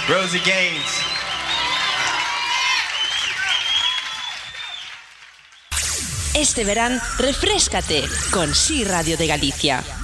Rosie Gaines. Este verán, refréscate con Sí Radio de Galicia.